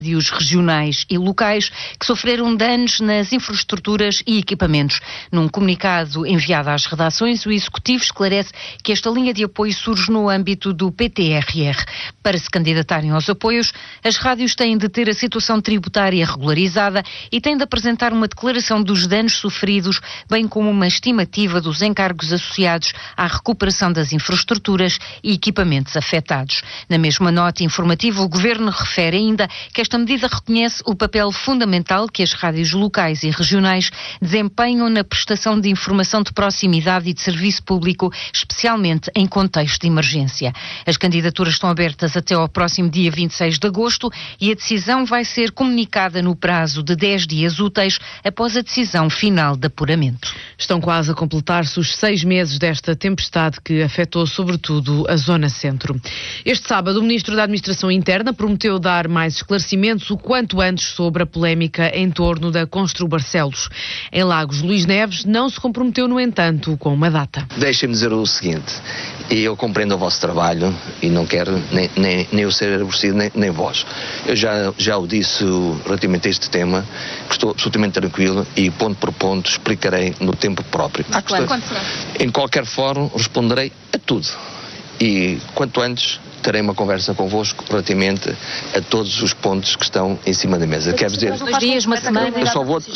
rádios regionais e locais que sofreram danos nas infraestruturas e equipamentos. Num comunicado enviado às redações, o Executivo esclarece que esta linha de apoio surge no âmbito do PTRR. Para se candidatarem aos apoios, as rádios têm de ter a situação tributária regularizada e têm de apresentar uma declaração dos danos sofridos, bem como uma estimativa dos encargos associados à recuperação das infraestruturas e equipamentos afetados. Na mesma nota informativa, o Governo refere ainda que esta medida reconhece o papel fundamental que as rádios locais e regionais desempenham na prestação de informação de proximidade e de serviço público, especialmente em contexto de emergência. As candidaturas estão abertas até ao próximo dia 26 de agosto e a decisão vai ser comunicada no prazo de 10 dias úteis após a decisão final de apuramento. Estão quase a completar-se os 6 meses desta tempestade que afetou sobretudo a Zona Centro. Este sábado, o Ministro da Administração Interna prometeu dar mais esclarecimentos o quanto antes sobre a polémica em torno da Constru Barcelos. Em Lagos, Luís Neves não se comprometeu, no entanto, com uma data. Deixem-me dizer o seguinte, eu compreendo o vosso trabalho e não quero nem eu ser aborrecido, nem vós. Eu já o disse relativamente a este tema, que estou absolutamente tranquilo e ponto por ponto explicarei no tempo próprio. Em qualquer fórum responderei a tudo e quanto antes terei uma conversa convosco relativamente a todos os pontos que estão em cima da mesa. Quero dizer, 2 dias, uma semana. Eu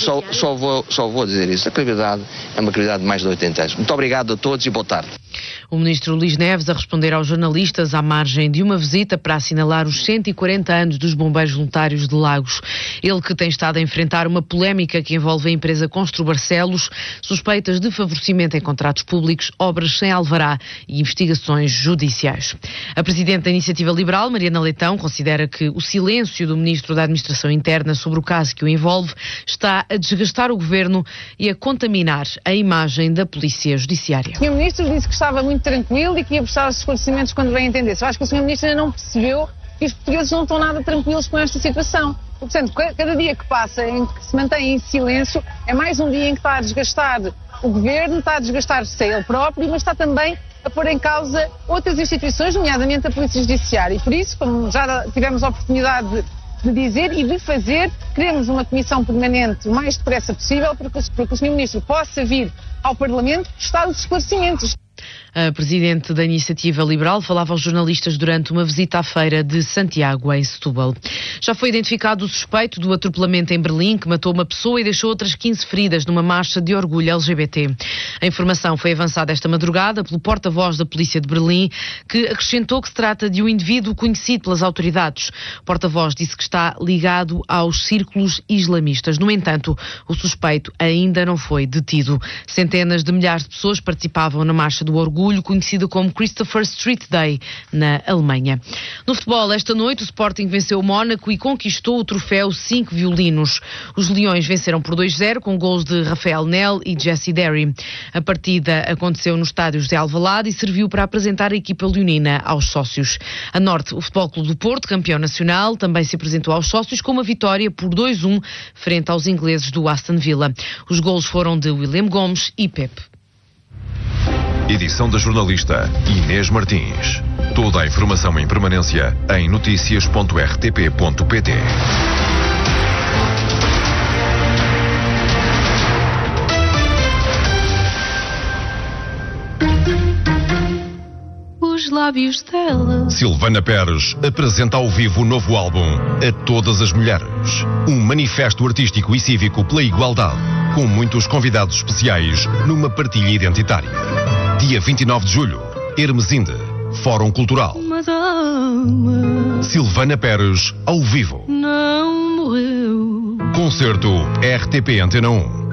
só vou dizer isso. A credibilidade é uma credibilidade de mais de 80 anos. Muito obrigado a todos e boa tarde. O Ministro Luís Neves a responder aos jornalistas à margem de uma visita para assinalar os 140 anos dos Bombeiros Voluntários de Lagos. Ele que tem estado a enfrentar uma polémica que envolve a empresa Constru Barcelos, suspeitas de favorecimento em contratos públicos, obras sem alvará e investigações judiciais. A Presidente da Iniciativa Liberal, Mariana Leitão, considera que o silêncio do Ministro da Administração Interna sobre o caso que o envolve está a desgastar o Governo e a contaminar a imagem da Polícia Judiciária. O Sr. Ministro disse que estava muito tranquilo e que ia prestar os esclarecimentos quando bem entendesse. Eu acho que o Sr. Ministro ainda não percebeu que os portugueses não estão nada tranquilos com esta situação. Portanto, cada dia que passa em que se mantém em silêncio é mais um dia em que está a desgastar o Governo, está a desgastar-se a ele próprio, mas está também a pôr em causa outras instituições, nomeadamente a Polícia Judiciária. E por isso, como já tivemos a oportunidade de dizer e de fazer, queremos uma comissão permanente o mais depressa possível para que o Sr. Ministro possa vir ao Parlamento prestar os esclarecimentos. A Presidente da Iniciativa Liberal falava aos jornalistas durante uma visita à feira de Santiago, em Setúbal. Já foi identificado o suspeito do atropelamento em Berlim, que matou uma pessoa e deixou outras 15 feridas numa marcha de orgulho LGBT. A informação foi avançada esta madrugada pelo porta-voz da Polícia de Berlim, que acrescentou que se trata de um indivíduo conhecido pelas autoridades. O porta-voz disse que está ligado aos círculos islamistas. No entanto, o suspeito ainda não foi detido. Centenas de milhares de pessoas participavam na marcha do orgulho, conhecida como Christopher Street Day, na Alemanha. No futebol, esta noite, o Sporting venceu o Mónaco e conquistou o troféu 5 violinos. Os Leões venceram por 2-0 com gols de Rafael Nel e Jesse Derry. A partida aconteceu no estádio José Alvalade e serviu para apresentar a equipa leonina aos sócios. A Norte, o Futebol Clube do Porto, campeão nacional, também se apresentou aos sócios com uma vitória por 2-1 frente aos ingleses do Aston Villa. Os gols foram de William Gomes e Pepe. Edição da jornalista Inês Martins. Toda a informação em permanência em noticias.rtp.pt. Os lábios dela. Silvana Pérez apresenta ao vivo o novo álbum A Todas as Mulheres. Um manifesto artístico e cívico pela igualdade, com muitos convidados especiais numa partilha identitária. Dia 29 de julho, Hermesinde, Fórum Cultural. Madama. Silvana Pérez, ao vivo. Não morreu. Concerto RTP Antena 1.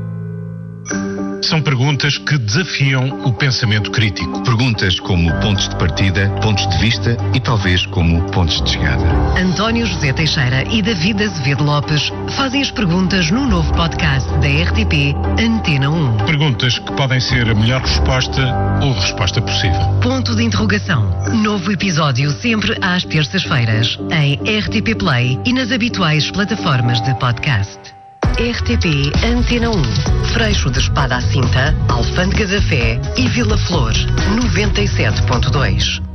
São perguntas que desafiam o pensamento crítico. Perguntas como pontos de partida, pontos de vista e talvez como pontos de chegada. António José Teixeira e David Azevedo Lopes fazem as perguntas no novo podcast da RTP Antena 1. Perguntas que podem ser a melhor resposta ou a resposta possível. Ponto de interrogação. Novo episódio sempre às terças-feiras em RTP Play e nas habituais plataformas de podcast. RTP Antena 1, Freixo de Espada à Cinta, Alfândega da Fé e Vila Flor, 97.2.